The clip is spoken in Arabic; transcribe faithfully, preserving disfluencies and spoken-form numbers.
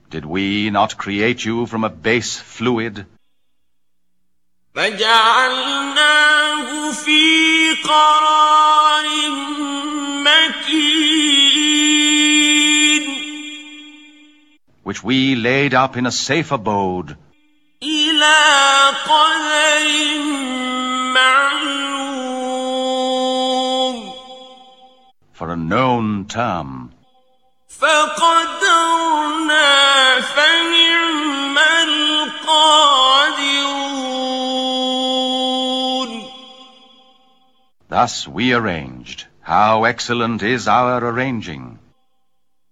Did we not create you from a base fluid? فجعلناه في قرار مكين Which we laid up in a safe abode إلى قدر معلوم for a known term. فقدرنا فنعم القادرون Thus we arranged. How excellent is our arranging!